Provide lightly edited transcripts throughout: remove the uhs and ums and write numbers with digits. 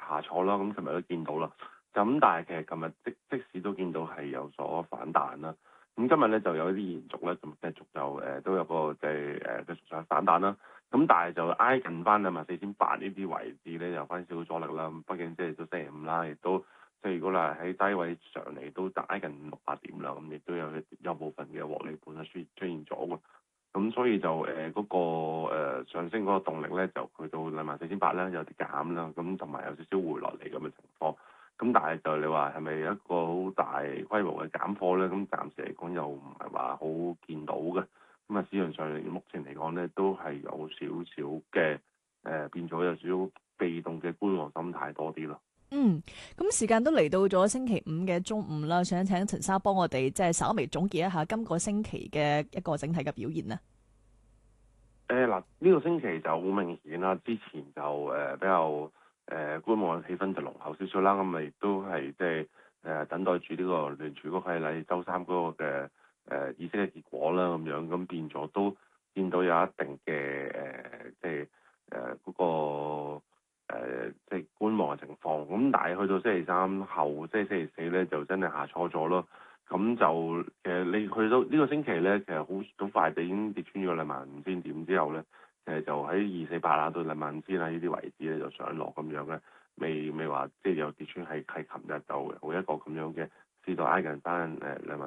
下挫啦，咁琴日都見到啦。咁但係其實琴日即使都見到係有所反彈啦。咁今日咧就有一啲延續咧，咁繼續就都有個即係繼續上反彈啦。咁但係就挨近翻24,800呢啲位置咧，有翻少少阻力啦。畢竟即係都星期五啦，亦都即係如果嗱喺低位上嚟都挨近600點啦，咁亦都有部分嘅獲利盤係出現咗嘅。咁所以就嗰個上升嗰個動力咧，就去到24,800啦，有啲減啦，咁同埋有少少回落嚟咁嘅情況。咁但係就你話係咪一個好大規模嘅減貨咧？咁暫時嚟講又唔係話好見到嘅。咁啊，市場上目前嚟講咧，都係有少少嘅變咗有少少被動嘅觀望心態多啲咯。 咁時間都嚟到咗星期五嘅中午啦，想請陳生幫我哋即係稍微總結一下今個星期嘅一個整體嘅表現呢。 嗱，呢個星期就好明顯啦，之前就比較觀望嘅氣氛就濃厚少少啦，咁咪亦都係即係等待住呢個聯儲局係喺週三嗰個嘅議息嘅結果啦，咁樣咁變咗都見到有一定嘅即係嗰個即係觀望嘅情況，咁但係去到星期三後，即係星期四咧就真係下挫咗咯。咁就其實你去到呢個星期咧，其實好快地已經跌穿咗25,000點之後咧，其實就喺248啊到25,000啊呢啲位置咧就上落咁樣嘅，未話即係有跌穿係琴日就好一個咁樣嘅試到挨近翻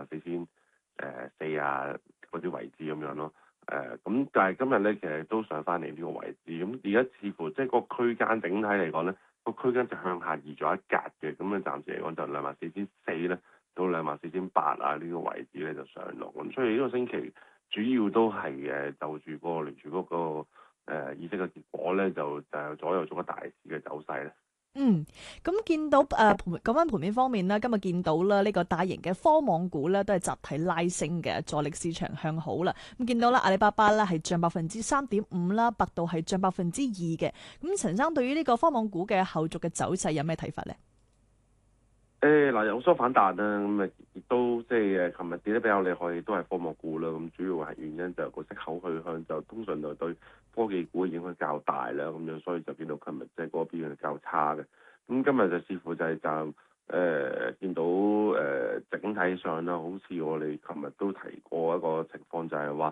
24,400啊嗰啲位置咁樣咯。咁但係今日咧其實都上翻嚟呢個位置，咁而家似乎即係個區間整體嚟講咧，個區間就向下移咗一格嘅，咁啊暫時嚟講就24,400咧。到24,800啊呢個位置咧就上落，咁所以呢個星期主要都係就住個聯儲嗰個議息嘅結果咧，就左右咗個大市嘅走勢咧。 咁見到講翻盤面方面啦，今日見到啦呢個大型嘅科網股咧都係集體拉升嘅，助力市場向好啦。咁見到啦阿里巴巴咧係漲3.5%啦，百度係漲2%嘅。咁陳生對於呢個科網股嘅後續嘅走勢有咩睇法咧？ 嗱有所反彈啦，咁啊亦都即係琴日跌得比較厲害，都係科網股啦。咁主要係原因就係個息口去向就通常就對科技股嘅影響較大啦，咁樣所以就見到琴日即係嗰邊係較差嘅。咁今日就似乎就係見到整體上啦，好似我哋琴日都提過一個情況，就係話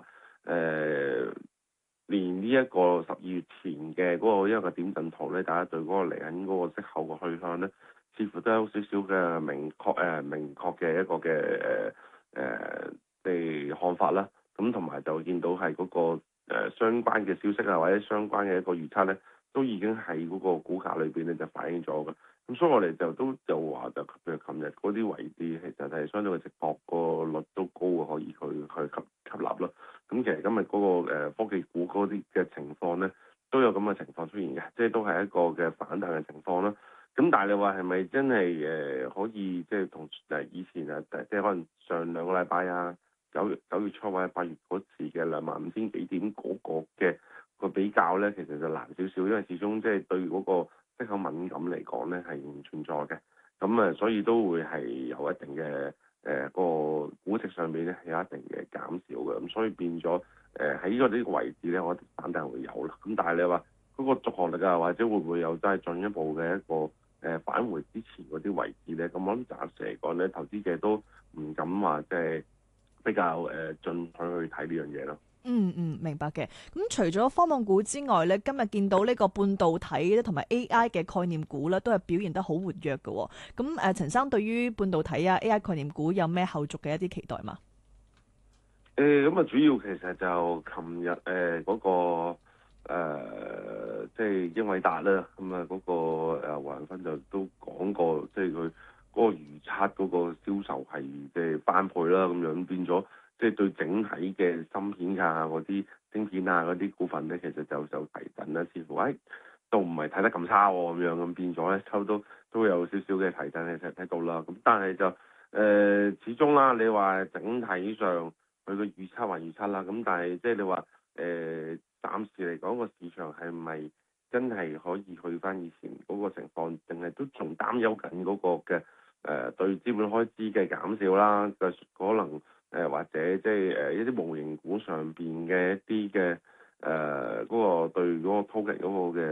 連呢一個12月前嘅嗰個一個點陣圖咧，大家對嗰個嚟緊嗰個息口嘅去向咧，似乎都有少少嘅明確嘅一個嘅即係看法啦。咁同埋就見到係嗰個相關嘅消息啊，或者相關嘅一個預測咧，都已經喺嗰個股價裏邊咧就反映咗嘅。咁所以我哋就話就譬如琴日嗰啲位置，其實係相對嘅值博個率都高嘅，可以去吸納咯。咁其實今日嗰個科技股嗰啲嘅情況咧，都有咁嘅情況出現嘅，即係都係一個嘅反彈嘅情況啦。咁但係你話係咪真係可以即係同以前啊，即係可能上兩個禮拜啊，九月初或者8月嗰時嘅25,000幾點嗰個嘅個比較咧，其實就難少少，因為始終即係對嗰個息口敏感嚟講咧係唔存在嘅。咁所以都會係有一定嘅個估值上面咧有一定嘅減少嘅。咁所以變咗喺呢個位置咧，我覺得反彈會有啦。咁但係你話嗰個續航力啊，或者會唔會有真係進一步嘅一個返回之前嗰啲位置咧？咁我諗暫時嚟講咧，投資者都唔敢話即係比較進取去睇呢樣嘢咯。 明白嘅。咁除咗科網股之外咧，今日見到呢個半導體咧同埋 AI 嘅概念股咧，都係表現得好活躍嘅。咁陳生對於半導體啊 AI 概念股有咩後續嘅一啲期待嘛？ 咁啊，主要其實就琴日嗰個即係英偉達啦，咁啊嗰個黃仁勳就都講過，即係佢嗰個預測嗰個銷售係即係翻倍啦，咁樣變咗，即係對整體嘅芯片啊嗰啲晶片啊嗰啲股份咧，其實就提振啦，似乎都唔係睇得咁差喎，咁樣咁變咗咧，都有少少嘅提振，你睇到啦。咁但係就始終啦，你話整體上佢個預測還預測啦，咁但係即係你話暫時嚟講個市場係咪真係可以去翻以前嗰個情況，定係都仲擔憂緊嗰個嘅對資本開支嘅減少啦，嘅可能或者即係一啲模型股上邊嘅一啲嘅嗰個對嗰個 token 嗰個嘅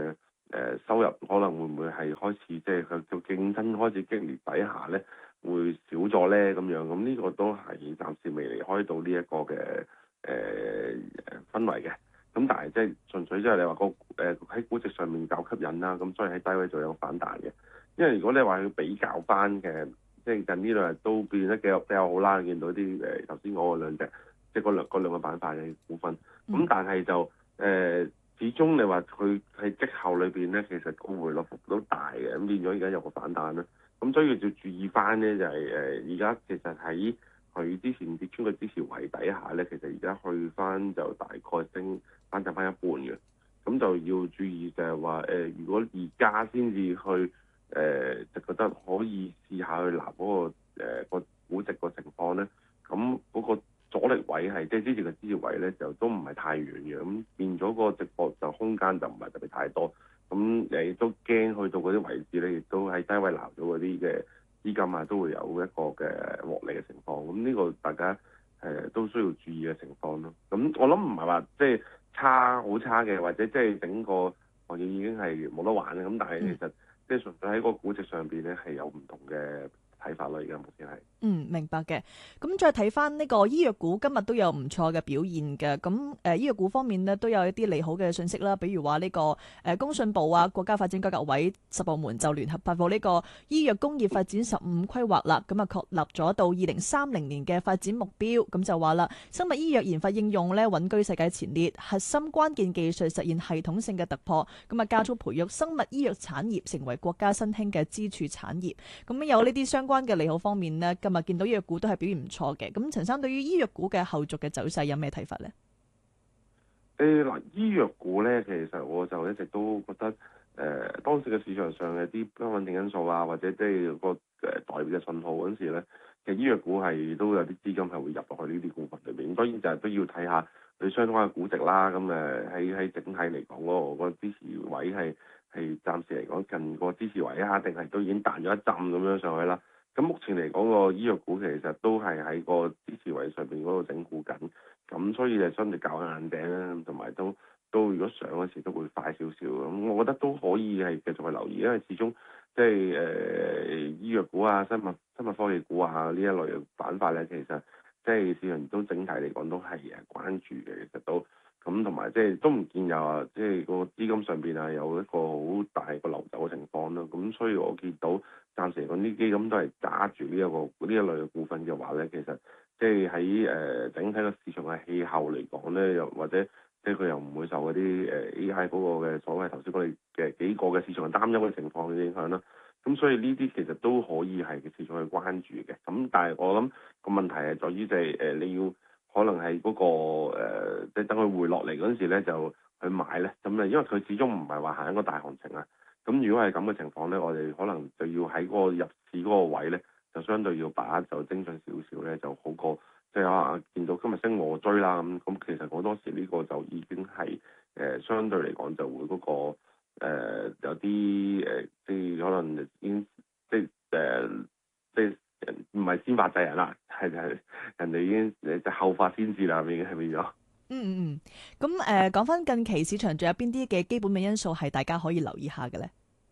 收入可能會唔會係開始即係佢個競爭開始激烈底下咧，會少咗咧咁樣，咁呢個都係暫時未離開到呢一個嘅氛圍嘅。咁但係即係純粹即係你話喺估值上面較吸引啦，咁所以喺低位就有反彈嘅。因為如果你話要比較翻嘅，即係近呢兩日都變得比較好啦，見到啲頭先我嗰兩隻，即係嗰兩個板塊嘅股份。咁但係就始終你話佢喺績後裏邊咧，其實個回落幅度都大嘅，咁變咗而家有個反彈啦。咁所以就注意翻咧，就係而家其實喺佢之前跌穿個支持位底下咧，其實而家去翻就大概升翻一半嘅。咁就要注意就係話如果而家先至去就覺得可以試下去拿嗰個估值個情況咧，咁嗰個阻力位係即係之前嘅支持位咧，就都唔係太遠嘅，咁變咗個直播就空間就唔係特別太多，咁亦都驚去到嗰啲位置咧，亦都喺低位撈咗嗰啲嘅資金啊，都會有一個嘅獲利嘅情況，咁呢個大家都需要注意嘅情況咯。咁我諗唔係話即係好差嘅，或者即係整個行業已經係冇得玩嘅，咁但係其實即係純粹喺個估值上邊咧係有唔同嘅睇法咯，而家目前係。 明白嘅。咁再睇翻呢個醫藥股，今日都有唔錯嘅表現嘅。咁醫藥股方面呢，都有一啲利好嘅信息啦，比如話呢個工信部啊，國家發展改革委10部門就聯合發布呢個醫藥工業發展15規劃啦。咁啊確立咗到2030年嘅發展目標。咁就話啦，生物醫藥研發應用呢穩居世界前列，核心關鍵技術實現系統性嘅突破。咁啊加速培育生物醫藥產業成為國家新興嘅支柱產業。咁有呢啲相關嘅利好方面呢，今日見到醫藥股都係表現唔錯嘅。咁陳生對於醫藥股嘅後續嘅走勢有咩睇法呢？ 嗱，醫藥股咧，其實我就一直都覺得當時嘅市場上嘅啲不穩定因素啊，或者即係個代表嘅信號嗰陣時咧，其實醫藥股係都有啲資金係會入落去呢啲股份裏邊。當然就係都要睇下佢相關嘅估值啦。咁喺整體嚟講嗰個支持位係暫時嚟講近個支持位啊，定係都已經彈咗一陣咁樣上去啦。咁目前嚟講個醫藥股其實都係喺個支持位上邊嗰度整固緊，咁所以就相對較硬淨啦，同埋都如果上嗰時都會快少少，咁我覺得都可以係繼續去留意，因為始終即係醫藥股啊、生物科技股啊呢一類嘅板塊咧，其實即係市場都整體嚟講都係關注嘅，其實都咁同埋即係都唔見有話即係個資金上邊啊有一個好大個流走嘅情況啦，咁所以我見到暫時嚟講啲基金都係揸住呢一類嘅股份嘅話咧，其實即係喺整體個市場嘅氣候嚟講咧，又或者即係佢又唔會受嗰啲AI 嗰個嘅所謂頭先我哋嘅幾個嘅市場擔憂嘅情況嘅影響啦。咁所以呢啲其實都可以係嘅市場去關注嘅。咁但係我諗個問題係在於就係你要可能係嗰個即係等佢回落嚟嗰陣時咧就去買咧。咁啊，因為佢始終唔係話行一個大行情啊。咁如果係咁嘅情況咧，我哋可能就要喺嗰個入市嗰個位咧，就相對要把握就精準少少咧，就好過即係見到今日升我追啦咁其實好多時呢個就已經係相對嚟講就會嗰個有啲即係可能已經即係唔係先發制人啦，係人哋已經就後發先至啦，已經係變咗。 咁講翻近期市場仲有邊啲嘅基本面因素係大家可以留意下嘅咧？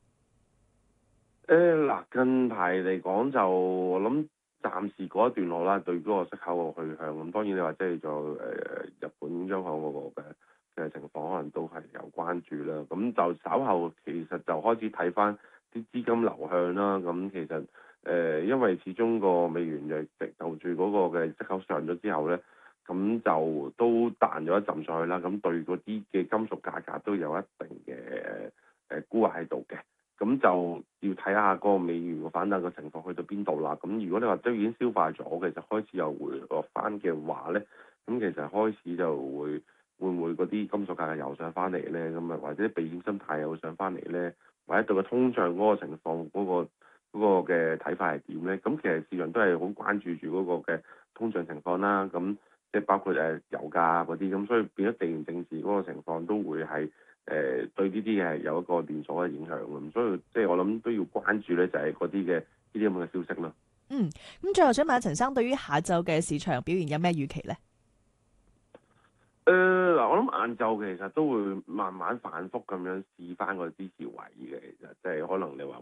嗱，近排嚟講就我諗暫時嗰一段落啦，對嗰個息口個去向咁，當然你話即係就日本央行嗰個嘅情況，可能都係有關注啦。咁就稍後其實就開始睇翻啲資金流向啦。咁其實因為始終個美元就住嗰個嘅息口上咗之後咧，咁就都彈咗一陣上去啦。咁對嗰啲嘅金屬價格都有一定嘅沽壓喺度嘅。咁就要睇下嗰個美元個反彈嘅情況去到邊度啦。咁如果你話都已經消化咗嘅，就開始又回落翻嘅話咧，咁其實開始就會唔會嗰啲金屬價格又上翻嚟咧？咁啊，或者避險心態又上翻嚟咧？或者對個通脹嗰個情況嗰個嘅睇法係點咧？咁其實市場都係好關注住嗰個嘅通脹情況啦。咁即係包括油價嗰啲，咁所以變咗地緣政治嗰個情況都會係對呢啲係有一個連鎖嘅影響咁，所以即係我諗都要關注咧，就係嗰啲嘅呢啲咁嘅消息咯。 咁最後想問下陳生，對於下晝嘅市場表現有咩預期咧？ 嗱，我諗晏晝其實都會慢慢反覆咁樣試翻個支持位嘅，其實即係可能你話